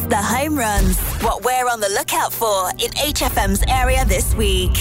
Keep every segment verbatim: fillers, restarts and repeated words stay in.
The home runs. What we're on the lookout for in H F M's area this week.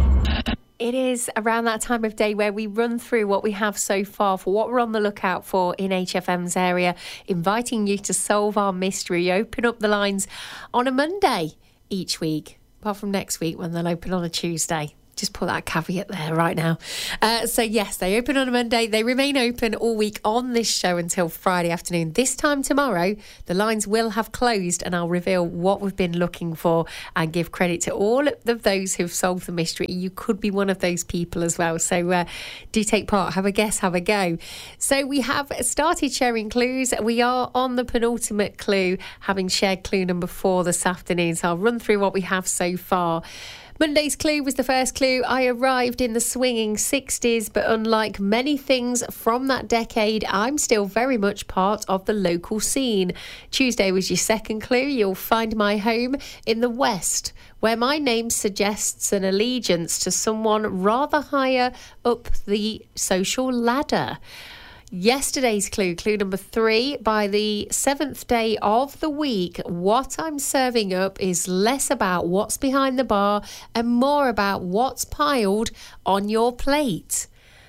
It is around that time of day where we run through what we have so far for what we're on the lookout for in H F M's area, inviting you to solve our mystery. Open up the lines on a Monday each week, apart from next week when they'll open on a Tuesday. Just put that caveat there right now. Uh, so yes, they open on a Monday. They remain open all week on this show until Friday afternoon. This time tomorrow, the lines will have closed and I'll reveal what we've been looking for and give credit to all of those who've solved the mystery. You could be one of those people as well. So uh, do take part, have a guess, have a go. So we have started sharing clues. We are on the penultimate clue, having shared clue number four this afternoon. So I'll run through what we have so far. Monday's clue was the first clue. I arrived in the swinging sixties, but unlike many things from that decade, I'm still very much part of the local scene. Tuesday was your second clue. You'll find my home in the West, where my name suggests an allegiance to someone rather higher up the social ladder. Yesterday's clue, clue number three, by the seventh day of the week, what I'm serving up is less about what's behind the bar and more about what's piled on your plate.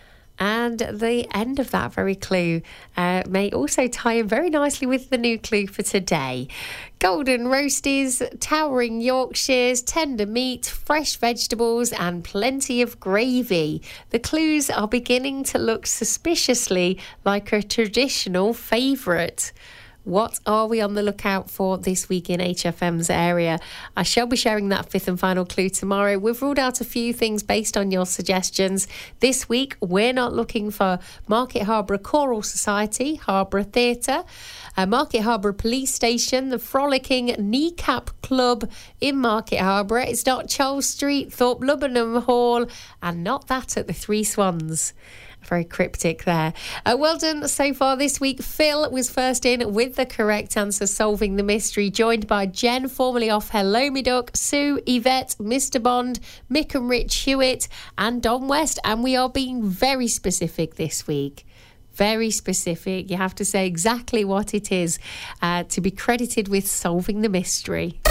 And the end of that very clue uh, may also tie in very nicely with the new clue for today. Golden roasties, towering Yorkshires, tender meat, fresh vegetables and plenty of gravy. The clues are beginning to look suspiciously like a traditional favourite. What are we on the lookout for this week in H F M's area? I shall be sharing that fifth and final clue tomorrow. We've ruled out a few things based on your suggestions. This week, we're not looking for Market Harborough Choral Society, Harborough Theatre, uh, Market Harborough Police Station, the Frolicking Kneecap Club in Market Harborough. It's not Charles Street, Thorpe Lubbenham Hall, and not that at the Three Swans. Very cryptic there. Uh, well done so far this week. Phil was first in with the correct answer, solving the mystery, joined by Jen, formerly off Hello Me Duck, Sue, Yvette, Mister Bond, Mick and Rich Hewitt, and Don West. And we are being very specific this week. Very specific. You have to say exactly what it is uh, to be credited with solving the mystery.